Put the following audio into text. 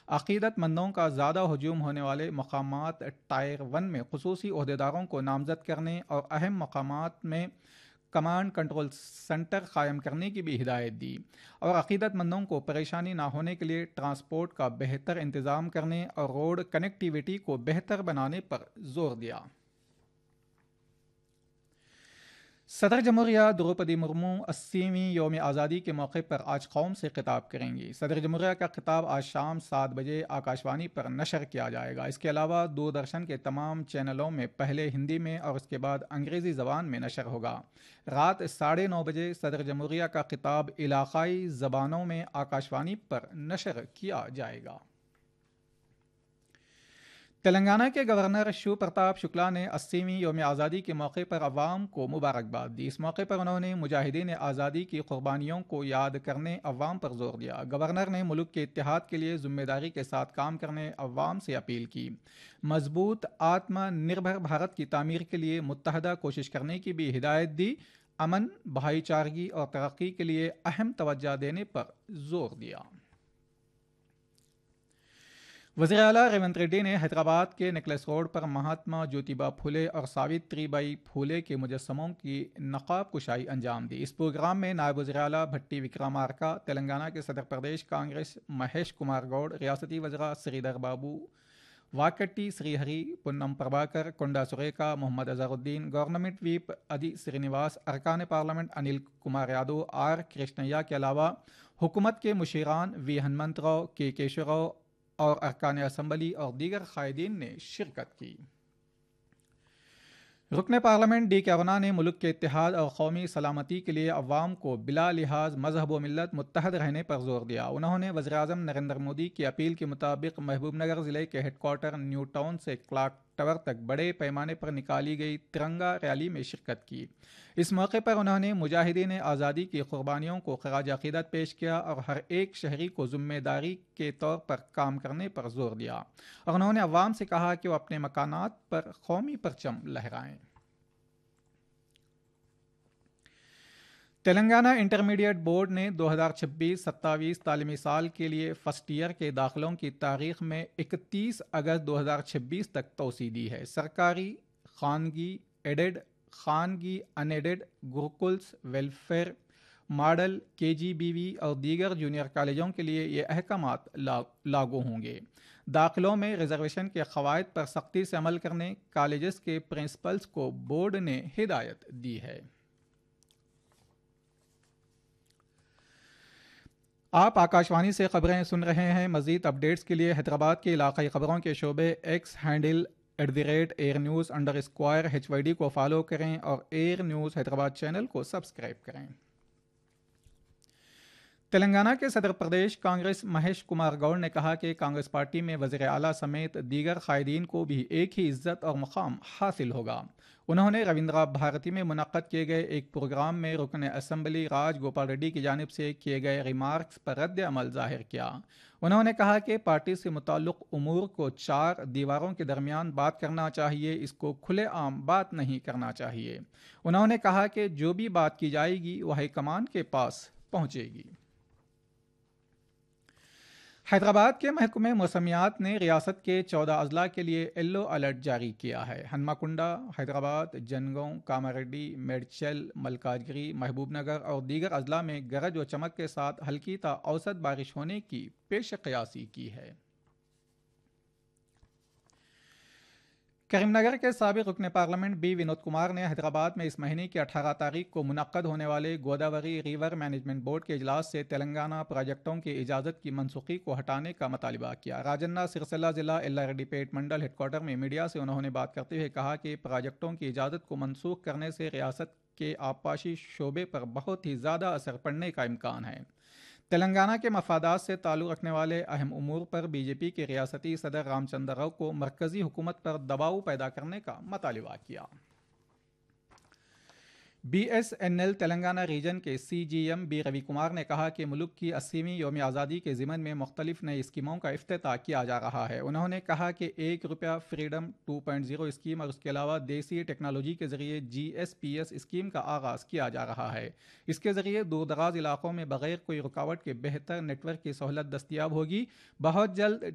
عقیدت مندوں کا زیادہ ہجوم ہونے والے مقامات ٹائر 1 میں خصوصی عہدیداروں کو نامزد کرنے اور اہم مقامات میں کمانڈ کنٹرول سینٹر قائم کرنے کی بھی ہدایت دی، اور عقیدت مندوں کو پریشانی نہ ہونے کے لیے ٹرانسپورٹ کا بہتر انتظام کرنے اور روڈ کنیکٹیویٹی کو بہتر بنانے پر زور دیا۔ صدر جمہوریہ دروپدی مرمو 80ویں یوم آزادی کے موقع پر آج قوم سے خطاب کریں گی۔ صدر جمہوریہ کا خطاب آج شام 7 بجے آکاشوانی پر نشر کیا جائے گا۔ اس کے علاوہ دوردرشن کے تمام چینلوں میں پہلے ہندی میں اور اس کے بعد انگریزی زبان میں نشر ہوگا۔ رات 9:30 بجے صدر جمہوریہ کا خطاب علاقائی زبانوں میں آکاشوانی پر نشر کیا جائے گا۔ تلنگانہ کے گورنر شیو پرتاپ شکلا نے 80ویں یوم آزادی کے موقع پر عوام کو مبارکباد دی۔ اس موقع پر انہوں نے مجاہدین آزادی کی قربانیوں کو یاد کرنے عوام پر زور دیا۔ گورنر نے ملک کے اتحاد کے لیے ذمہ داری کے ساتھ کام کرنے عوام سے اپیل کی۔ مضبوط آتم نربھر بھارت کی تعمیر کے لیے متحدہ کوشش کرنے کی بھی ہدایت دی۔ امن، بھائی چارگی اور ترقی کے لیے اہم توجہ دینے پر زور دیا۔ وزیر اعلیٰ ریونت ریڈی نے حیدرآباد کے نیکلس روڈ پر مہاتما جیوتیبا پھولے اور ساوتری بائی پھولے کے مجسموں کی نقاب کشائی انجام دی۔ اس پروگرام میں نائب وزیر اعلیٰ بھٹی وکرمارکا، تلنگانہ کے صدر پردیش کانگریس مہیش کمار گوڑ، ریاستی وزراء سری دھر بابو، واکٹی سری ہری، پونم پربھاکر، کونڈا سریکھا، محمد اظہر الدین، گورنمنٹ ویپ ادی سرینیواس، ارکان پارلیمنٹ انل کمار یادو، آر کرشنیا کے علاوہ حکومت کے مشیران وی ہنمنت راؤ، کے کیشور راؤ اور ارکان اسمبلی اور دیگر قائدین نے شرکت کی۔ رکن پارلیمنٹ ڈی کیرونا نے ملک کے اتحاد اور قومی سلامتی کے لیے عوام کو بلا لحاظ مذہب و ملت متحد رہنے پر زور دیا۔ انہوں نے وزیر اعظم نریندر مودی کی اپیل کے مطابق محبوب نگر ضلع کے ہیڈ کوارٹر نیو ٹاؤن سے کلاک ٹاور تک بڑے پیمانے پر نکالی گئی ترنگا ریلی میں شرکت کی۔ اس موقع پر انہوں نے مجاہدین آزادی کی قربانیوں کو خراج عقیدت پیش کیا اور ہر ایک شہری کو ذمہ داری کے طور پر کام کرنے پر زور دیا، اور انہوں نے عوام سے کہا کہ وہ اپنے مکانات پر قومی پرچم لہرائیں۔ تلنگانہ انٹرمیڈیٹ بورڈ نے 2026-27 تعلیمی سال کے لیے فرسٹ ایئر کے داخلوں کی تاریخ میں 31 اگست 2026 تک توسیع دی ہے۔ سرکاری، خانگی ایڈڈ، خانگی ان ایڈڈ، گروکلز، ویلفیئر ماڈل، KGBV اور دیگر جونیئر کالجوں کے لیے یہ احکامات لاگو ہوں گے۔ داخلوں میں ریزرویشن کے قواعد پر سختی سے عمل کرنے کالجز کے پرنسپلز کو بورڈ نے ہدایت دی ہے۔ آپ آکاشوانی سے خبریں سن رہے ہیں۔ مزید اپڈیٹس کے لیے حیدرآباد کے علاقائی خبروں کے شعبے ایکس ہینڈل @airnews_HYD کو فالو کریں اور ایئر نیوز حیدرآباد چینل کو سبسکرائب کریں۔ تلنگانہ کے صدر پردیش کانگریس مہیش کمار گوڑ نے کہا کہ کانگریس پارٹی میں وزیر اعلیٰ سمیت دیگر قائدین کو بھی ایک ہی عزت اور مقام حاصل ہوگا۔ انہوں نے رویندرا بھارتی میں منعقد کیے گئے ایک پروگرام میں رکن اسمبلی راج گوپال ریڈی کی جانب سے کیے گئے ریمارکس پر رد عمل ظاہر کیا۔ انہوں نے کہا کہ پارٹی سے متعلق امور کو 4 دیواروں کے درمیان بات کرنا چاہیے، اس کو کھلے عام بات نہیں کرنا چاہیے۔ انہوں نے کہا کہ جو بھی بات کی جائے گی وہ ہائی کمان کے پاس پہنچے گی۔ حیدرآباد کے محکمہ موسمیات نے ریاست کے 14 اضلاع کے لیے یلو الرٹ جاری کیا ہے۔ ہنمکنڈا، حیدرآباد، جنگاؤں، کاماریڈی، میڈچل، ملکاجگری، محبوب نگر اور دیگر اضلاع میں گرج و چمک کے ساتھ ہلکی تا اوسط بارش ہونے کی پیش قیاسی کی ہے۔ کریم نگر کے سابق رکن پارلیمنٹ بی ونود کمار نے حیدرآباد میں اس مہینے کی 18 تاریخ کو منعقد ہونے والے گوداوری ریور مینجمنٹ بورڈ کے اجلاس سے تلنگانہ پروجیکٹوں کی اجازت کی منسوخی کو ہٹانے کا مطالبہ کیا۔ راجنہ سرسلہ ضلع ایلا ریڈی پیٹ منڈل ہیڈ کوارٹر میں میڈیا سے انہوں نے بات کرتے ہوئے کہا کہ پروجیکٹوں کی اجازت کو منسوخ کرنے سے ریاست کے آبپاشی شعبے پر بہت ہی زیادہ اثر پڑنے کا امکان ہے۔ تلنگانہ کے مفادات سے تعلق رکھنے والے اہم امور پر بی جے پی کے ریاستی صدر رام چندر راؤ کو مرکزی حکومت پر دباؤ پیدا کرنے کا مطالبہ کیا۔ BSNL تلنگانہ ریجن کے CGM بی روی کمار نے کہا کہ ملک کی 80ویں یوم آزادی کے ضمن میں مختلف نئی اسکیموں کا افتتاح کیا جا رہا ہے۔ انہوں نے کہا کہ 1 روپیہ فریڈم 2.0 اسکیم اور اس کے علاوہ دیسی ٹیکنالوجی کے ذریعے GSPS اسکیم کا آغاز کیا جا رہا ہے۔ اس کے ذریعے دور دراز علاقوں میں بغیر کوئی رکاوٹ کے بہتر نیٹ ورک کی سہولت دستیاب ہوگی۔ بہت جلد